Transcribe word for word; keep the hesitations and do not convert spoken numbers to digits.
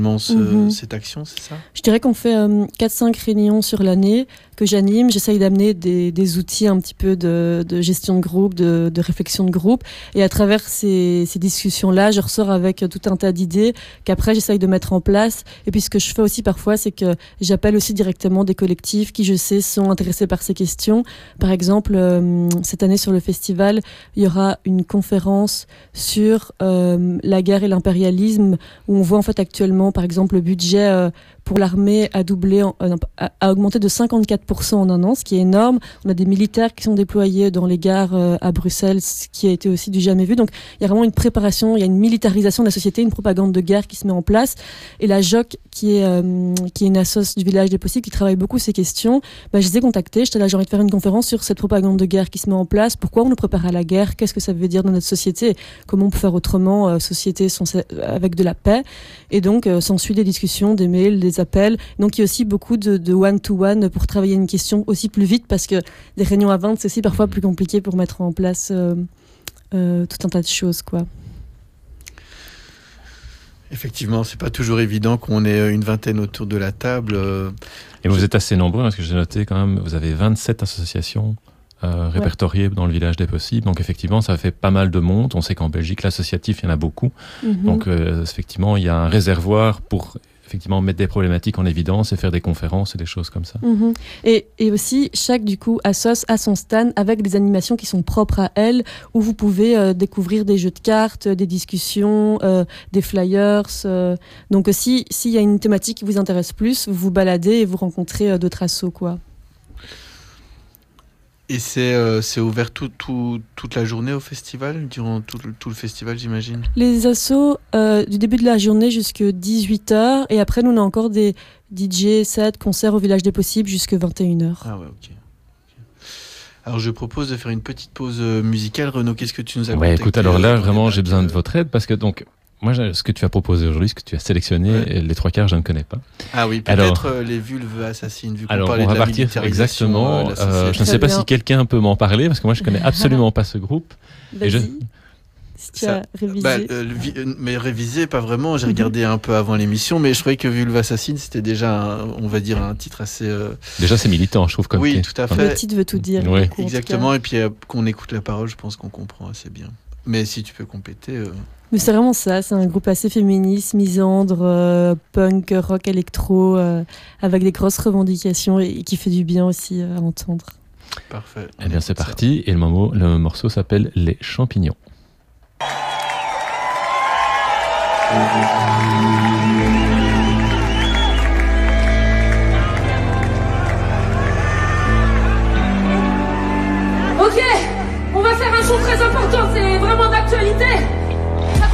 Ce, mmh. cette action, c'est ça ? Je dirais qu'on fait euh, quatre cinq réunions sur l'année que j'anime. J'essaye d'amener des, des outils un petit peu de, de gestion de groupe, de, de réflexion de groupe. Et à travers ces, ces discussions-là, je ressors avec tout un tas d'idées qu'après j'essaye de mettre en place. Et puis ce que je fais aussi parfois, c'est que j'appelle aussi directement des collectifs qui, je sais, sont intéressés par ces questions. Par exemple, euh, cette année sur le festival, il y aura une conférence sur euh, la guerre et l'impérialisme, où on voit en fait actuellement, par exemple, le budget euh, pour l'armée a doublé, en, euh, a, a augmenté de cinquante-quatre pour cent en un an, ce qui est énorme. On a des militaires qui sont déployés dans les gares euh, à Bruxelles, ce qui a été aussi du jamais vu. Donc, il y a vraiment une préparation, il y a une militarisation de la société, une propagande de guerre qui se met en place. Et la J O C, qui est, euh, qui est une assoce du Village des Possibles, qui travaille beaucoup ces questions, bah, je les ai contactés. J'étais là, j'ai envie de faire une conférence sur cette propagande de guerre qui se met en place. Pourquoi on nous prépare à la guerre? Qu'est-ce que ça veut dire dans notre société? Comment on peut faire autrement, euh, société sans, avec de la paix? Et donc, euh, s'ensuit des discussions, des mails, des appels. Donc, il y a aussi beaucoup de, de one-to-one pour travailler une question aussi plus vite, parce que des réunions à vingt, c'est aussi parfois plus compliqué pour mettre en place euh, euh, tout un tas de choses, quoi. Effectivement, c'est pas toujours évident qu'on ait une vingtaine autour de la table. Et vous êtes assez nombreux, parce que j'ai noté quand même, vous avez vingt-sept associations euh, répertoriées ouais. dans le Village des Possibles. Donc effectivement, ça fait pas mal de monde. On sait qu'en Belgique, l'associatif, il y en a beaucoup. Mm-hmm. Donc euh, effectivement, il y a un réservoir pour effectivement mettre des problématiques en évidence et faire des conférences et des choses comme ça. Mmh. Et, et aussi, chaque du coup assoce a son stand avec des animations qui sont propres à elle, où vous pouvez euh, découvrir des jeux de cartes, des discussions, euh, des flyers. Euh, donc si s'il y a une thématique qui vous intéresse plus, vous vous baladez et vous rencontrez euh, d'autres assos, quoi. Et c'est, euh, c'est ouvert tout, tout, toute la journée au festival, durant tout, tout le festival, j'imagine? Les assos, euh, du début de la journée jusqu'à dix-huit heures, et après, nous, on a encore des D J sets, concerts au Village des Possibles jusqu'à vingt et une heures. Ah ouais, ok. Alors, je propose de faire une petite pause musicale. Renaud, qu'est-ce que tu nous as contacté? Ouais, écoute, alors là, vraiment, j'ai besoin de votre aide, parce que donc, moi, ce que tu as proposé aujourd'hui, ce que tu as sélectionné, ouais. les trois quarts, je ne connais pas. Ah oui, peut-être alors, les vulves assassines, vu qu'on alors, parlait on va de la partir exactement. Euh, euh, je ne sais pas si quelqu'un peut m'en parler, parce que moi, je ne connais absolument pas ce groupe. Vas-y. Et je... Si tu Ça, as révisé. Bah, euh, vi- mais révisé, pas vraiment. J'ai mm-hmm. regardé un peu avant l'émission, mais je croyais que Vulve Assassine, c'était déjà, un, on va dire, un titre assez... Euh... Déjà, c'est militant, je trouve. Comme oui, t'es. tout à fait. Le titre veut tout dire. Oui. Coup, exactement, et puis euh, qu'on écoute la parole, je pense qu'on comprend assez bien. Mais si tu peux compléter... Euh... Mais c'est vraiment ça, c'est un groupe assez féministe, misandre, euh, punk, rock, électro, euh, avec des grosses revendications et, et qui fait du bien aussi euh, à entendre. Parfait. Eh bien, c'est parti, et le, mot, le morceau s'appelle Les Champignons. Thank you.